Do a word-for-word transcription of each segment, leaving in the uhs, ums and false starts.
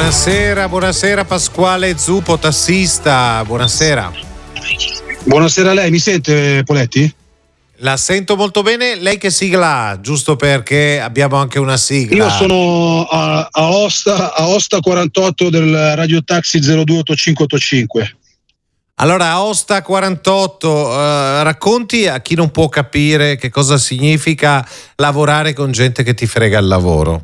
Buonasera, buonasera Pasquale Zuppo, tassista, buonasera. Buonasera a lei, mi sente Poletti? La sento molto bene, lei che sigla ha? Giusto perché abbiamo anche una sigla. Io sono a, a Osta, a Osta quarantotto del Radio Taxi zero due otto cinque otto cinque. Allora, Aosta quarantotto, eh, racconti a chi non può capire che cosa significa lavorare con gente che ti frega il lavoro.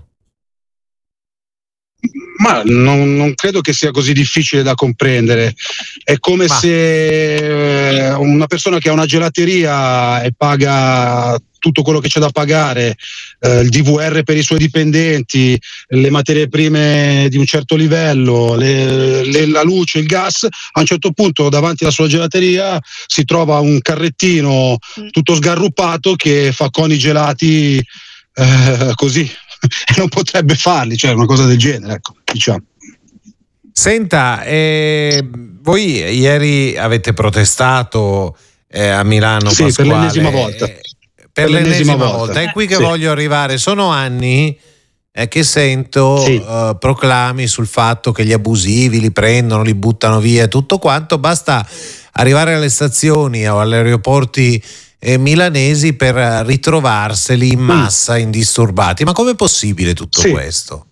Ma non, non credo che sia così difficile da comprendere. È come Ma. se una persona che ha una gelateria e paga tutto quello che c'è da pagare, eh, il D V R per i suoi dipendenti, le materie prime di un certo livello, le, le, la luce, il gas, a un certo punto davanti alla sua gelateria si trova un carrettino tutto sgarruppato che fa coni gelati eh, così, e non potrebbe farli, cioè una cosa del genere, ecco, diciamo. Senta, eh, voi ieri avete protestato eh, a Milano, sì, Pasquale, per l'ennesima volta. Eh, per, per l'ennesima, l'ennesima volta. volta. È qui che sì. voglio arrivare. Sono anni eh, che sento sì. uh, proclami sul fatto che gli abusivi li prendono, li buttano via e tutto quanto. Basta arrivare alle stazioni o agli aeroporti eh, milanesi per ritrovarseli in massa, mm. indisturbati. Ma com'è possibile tutto sì. questo?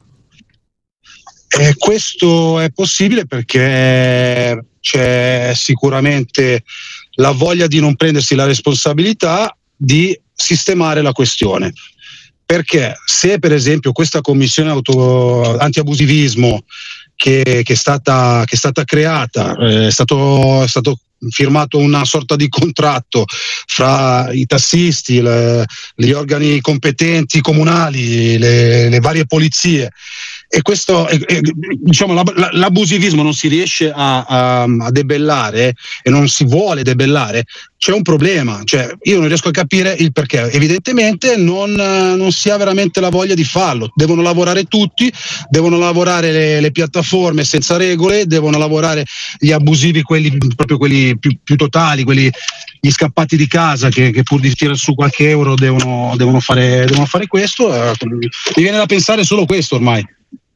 Eh, questo è possibile perché c'è sicuramente la voglia di non prendersi la responsabilità di sistemare la questione. Perché se per esempio questa commissione auto, antiabusivismo che, che, è stata, che è stata creata, eh, è, stato, è stato firmato una sorta di contratto fra i tassisti, le, gli organi competenti comunali, le, le varie polizie, e questo eh, diciamo l'abusivismo non si riesce a, a, a debellare e non si vuole debellare, c'è un problema, cioè io non riesco a capire il perché. Evidentemente non, non si ha veramente la voglia di farlo, devono lavorare tutti, devono lavorare le, le piattaforme senza regole, devono lavorare gli abusivi, quelli proprio quelli più, più totali, quelli gli scappati di casa che, che pur di tirare su qualche euro devono, devono, fare, devono fare questo. Eh, mi viene da pensare solo questo ormai.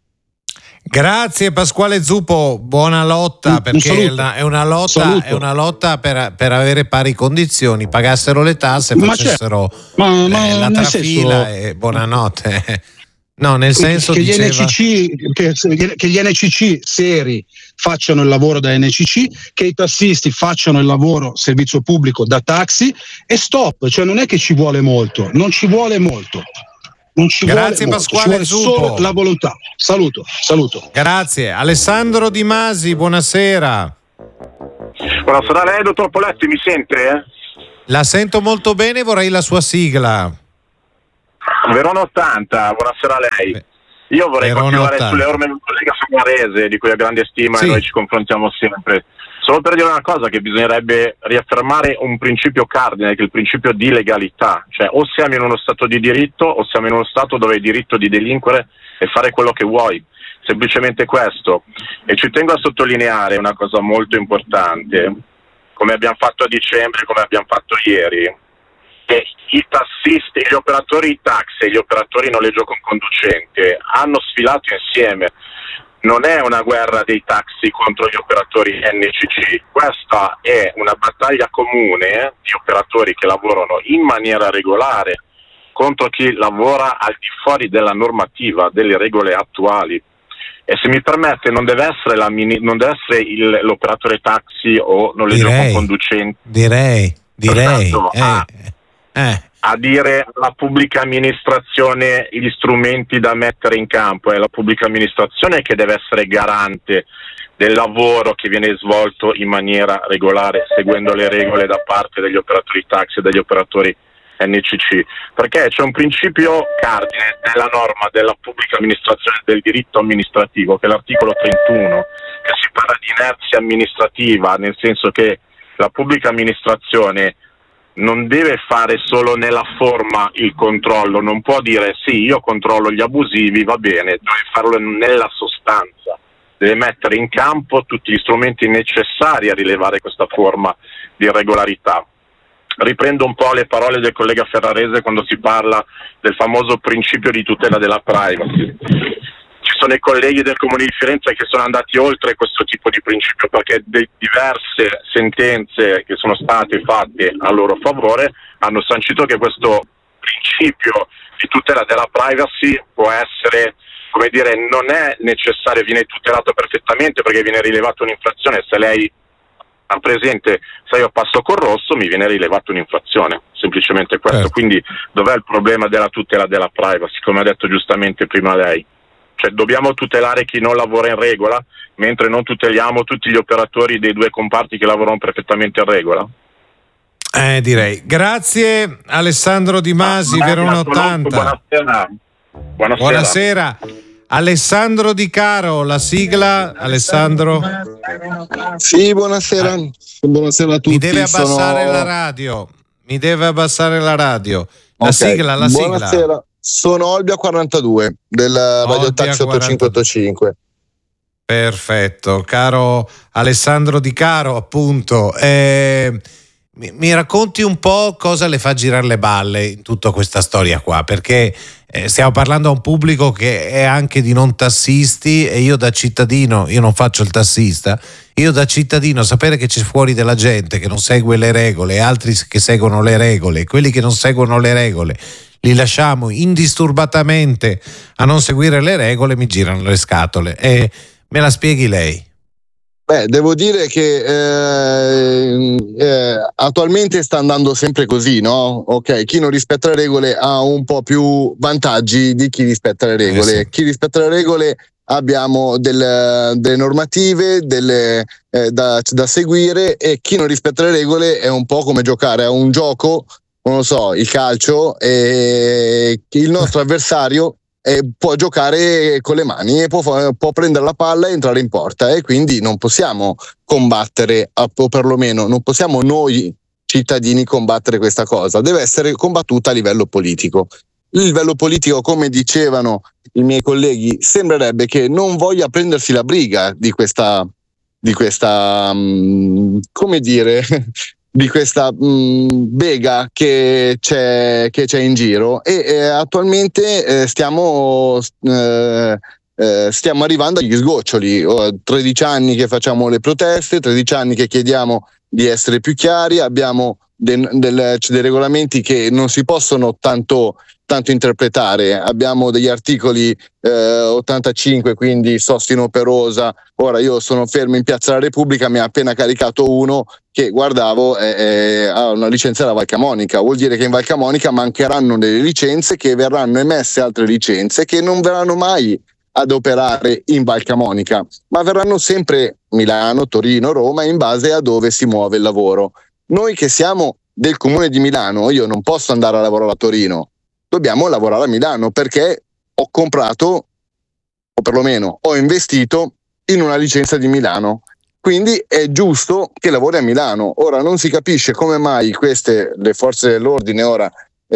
Grazie Pasquale Zuppo, buona lotta, un, perché un è, una, è una lotta, è una lotta per, per avere pari condizioni, pagassero le tasse, ma facessero ma, le, ma la trafila senso, e buonanotte. No, nel senso che, diceva... gli N C C, che, che gli N C C seri facciano il lavoro da N C C, che i tassisti facciano il lavoro servizio pubblico da taxi e stop, cioè non è che ci vuole molto, non ci vuole molto. Non ci Grazie vuole Pasquale molto, ci vuole Zuppo. Solo la volontà. Saluto, saluto. Grazie. Alessandro Di Masi, buonasera. Buonasera a lei, dottor Poletti, mi sente? La sento molto bene, vorrei la sua sigla. Verona ottanta, buonasera a lei. Beh, io vorrei Verona continuare ottanta. sulle orme del collega Ferrarese, di cui ho grande stima, sì. E noi ci confrontiamo sempre. Solo per dire una cosa, che bisognerebbe riaffermare un principio cardine, che è il principio di legalità, cioè o siamo in uno stato di diritto o siamo in uno stato dove hai diritto di delinquere e fare quello che vuoi, semplicemente questo. E ci tengo a sottolineare una cosa molto importante, come abbiamo fatto a dicembre, come abbiamo fatto ieri, che i tassisti, gli operatori taxi e gli operatori noleggio con conducente hanno sfilato insieme. Non è una guerra dei taxi contro gli operatori N C C, questa è una battaglia comune di operatori che lavorano in maniera regolare contro chi lavora al di fuori della normativa, delle regole attuali. E se mi permette, non deve essere, la mini, non deve essere il, l'operatore taxi o noleggio con conducente. Direi, direi. Eh, a, eh. a dire alla pubblica amministrazione gli strumenti da mettere in campo. È la pubblica amministrazione che deve essere garante del lavoro che viene svolto in maniera regolare, seguendo le regole da parte degli operatori taxi e degli operatori N C C, perché c'è un principio cardine nella norma della pubblica amministrazione del diritto amministrativo, che è l'articolo trentuno, che si parla di inerzia amministrativa, nel senso che la pubblica amministrazione non deve fare solo nella forma il controllo, non può dire sì, io controllo gli abusivi, va bene, deve farlo nella sostanza, deve mettere in campo tutti gli strumenti necessari a rilevare questa forma di irregolarità. Riprendo un po' le parole del collega Ferrarese quando si parla del famoso principio di tutela della privacy. Ci sono i colleghi del Comune di Firenze che sono andati oltre questo tipo di principio, perché de- diverse sentenze che sono state fatte a loro favore hanno sancito che questo principio di tutela della privacy può essere, come dire, non è necessario, viene tutelato perfettamente perché viene rilevata un'infrazione. Se lei ha presente, se io passo col rosso mi viene rilevata un'infrazione, semplicemente questo. Certo. Quindi dov'è il problema della tutela della privacy, come ha detto giustamente prima lei? Cioè dobbiamo tutelare chi non lavora in regola, mentre non tuteliamo tutti gli operatori dei due comparti che lavorano perfettamente in regola? Eh, direi. Grazie Alessandro Di Masi, ah, Verona ottanta. Buonasera. Buonasera. Buonasera. Alessandro Di Caro, la sigla. Alessandro. Sì, buonasera. Ah. Buonasera a tutti. Mi deve abbassare Sono... la radio. Mi deve abbassare la radio. La okay. sigla, la buonasera. sigla. Sono Olbia quarantadue del Radio Taxi ottocentocinque ottantacinque. Perfetto, caro Alessandro Di Caro, appunto. Eh, mi, mi racconti un po' cosa le fa girare le balle in tutta questa storia qua, perché eh, stiamo parlando a un pubblico che è anche di non tassisti, e io da cittadino, io non faccio il tassista, io da cittadino sapere che c'è fuori della gente che non segue le regole e altri che seguono le regole, quelli che non seguono le regole li lasciamo indisturbatamente a non seguire le regole, mi girano le scatole. E me la spieghi lei? Beh, devo dire che eh, eh, attualmente sta andando sempre così, no? Ok, chi non rispetta le regole ha un po' più vantaggi di chi rispetta le regole. Eh sì. Chi rispetta le regole abbiamo delle, delle normative delle, eh, da, da seguire, e chi non rispetta le regole è un po' come giocare a un gioco, non lo so, il calcio, e il nostro avversario eh, può giocare con le mani e può, può prendere la palla e entrare in porta, e quindi non possiamo combattere, o perlomeno non possiamo noi cittadini combattere questa cosa, deve essere combattuta a livello politico. Il livello politico, come dicevano i miei colleghi, sembrerebbe che non voglia prendersi la briga di questa, di questa, um, come dire, di questa mh, bega che c'è, che c'è in giro, e eh, attualmente eh, stiamo eh, eh, stiamo arrivando agli sgoccioli. Oh, tredici anni che facciamo le proteste, tredici anni che chiediamo di essere più chiari, abbiamo de- del, dei regolamenti che non si possono tanto tanto interpretare, abbiamo degli articoli eh, ottantacinque, quindi sosta inoperosa. Ora io sono fermo in Piazza della Repubblica, mi ha appena caricato uno che guardavo eh, eh, ha una licenza da Val Camonica, vuol dire che in Val Camonica mancheranno delle licenze, che verranno emesse altre licenze che non verranno mai ad operare in Val Camonica, ma verranno sempre Milano, Torino, Roma, in base a dove si muove il lavoro. Noi che siamo del Comune di Milano, io non posso andare a lavorare a Torino, dobbiamo lavorare a Milano perché ho comprato, o perlomeno ho investito in una licenza di Milano, quindi è giusto che lavori a Milano. Ora non si capisce come mai queste, le forze dell'ordine, ora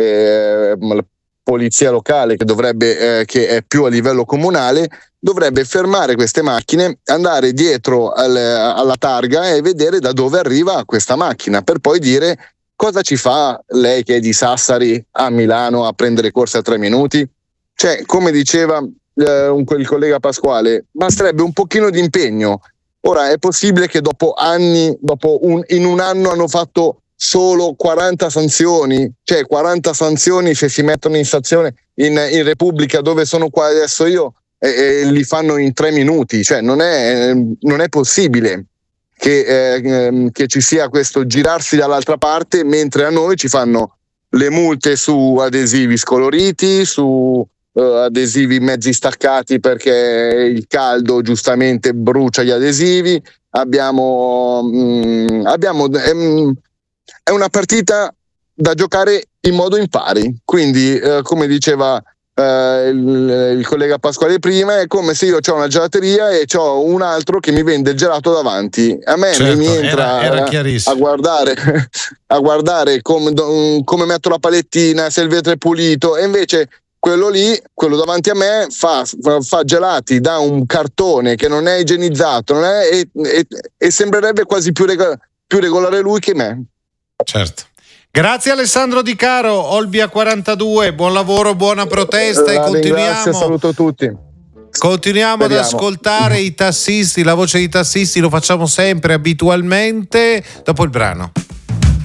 eh, la polizia locale, che dovrebbe eh, che è più a livello comunale, dovrebbe fermare queste macchine, andare dietro al, alla targa e vedere da dove arriva questa macchina, per poi dire: cosa ci fa lei che è di Sassari a Milano a prendere corse a tre minuti? Cioè, come diceva eh, un, il collega Pasquale, basterebbe un pochino di impegno. Ora è possibile che dopo anni, dopo un, in un anno hanno fatto solo quaranta sanzioni, cioè quaranta sanzioni se si mettono in stazione in, in Repubblica, dove sono qua adesso io, e, e li fanno in tre minuti, cioè non è, non è possibile che, eh, che ci sia questo girarsi dall'altra parte, mentre a noi ci fanno le multe su adesivi scoloriti, su uh, adesivi mezzi staccati perché il caldo giustamente brucia gli adesivi. Abbiamo, mh, abbiamo ehm, è una partita da giocare in modo impari, quindi eh, come diceva Uh, il, il collega Pasquale prima, è come se io ho una gelateria e ho un altro che mi vende il gelato davanti. A me certo, mi entra era, era a guardare a guardare come, come metto la palettina, se il vetro è pulito, e invece quello lì, quello davanti a me fa, fa gelati da un cartone che non è igienizzato, non è, e, e, e sembrerebbe quasi più, rego, più regolare lui che me. Certo. Grazie Alessandro Di Caro, Olbia quarantadue, buon lavoro, buona protesta, La e continuiamo. Ringrazio, saluto tutti. Continuiamo Speriamo. ad ascoltare i tassisti, la voce dei tassisti, lo facciamo sempre abitualmente dopo il brano.